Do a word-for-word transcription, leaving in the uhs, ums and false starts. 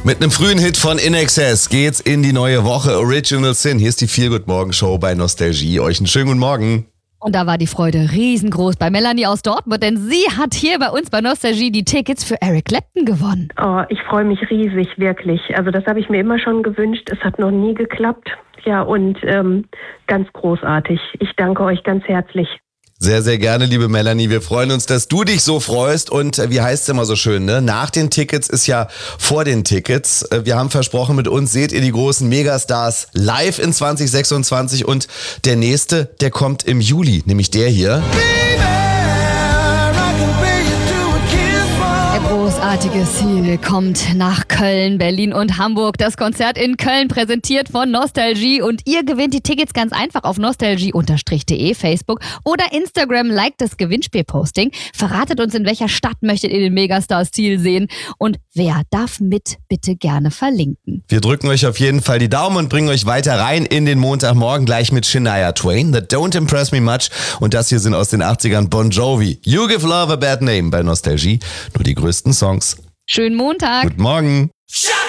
Mit einem frühen Hit von In Excess geht's in die neue Woche. Original Sin. Hier ist die Feel Good Morgen Show bei Nostalgie. Euch einen schönen guten Morgen. Und da war die Freude riesengroß bei Melanie aus Dortmund, denn sie hat hier bei uns bei Nostalgie die Tickets für Eric Clapton gewonnen. Oh, ich freue mich riesig, wirklich. Also das habe ich mir immer schon gewünscht. Es hat noch nie geklappt. Ja, und ähm, ganz großartig. Ich danke euch ganz herzlich. Sehr, sehr gerne, liebe Melanie. Wir freuen uns, dass du dich so freust. Und äh, wie heißt es immer so schön, ne? Nach den Tickets ist ja vor den Tickets. Äh, wir haben versprochen, mit uns seht ihr die großen Megastars live in zwanzig sechsundzwanzig. Und der nächste, der kommt im Juli, nämlich der hier. Großartige Ziel kommt nach Köln, Berlin und Hamburg. Das Konzert in Köln präsentiert von Nostalgie und ihr gewinnt die Tickets ganz einfach auf nostalgie-de, Facebook oder Instagram. Liked das Gewinnspielposting. Verratet uns, in welcher Stadt möchtet ihr den Megastars Ziel sehen und wer darf mit bitte gerne verlinken. Wir drücken euch auf jeden Fall die Daumen und bringen euch weiter rein in den Montagmorgen gleich mit Shania Twain. That Don't Impress Me Much. Und das hier sind aus den achtzigern Bon Jovi. You Give Love a Bad Name bei Nostalgie. Nur die größten Songs. Schönen Montag. Guten Morgen.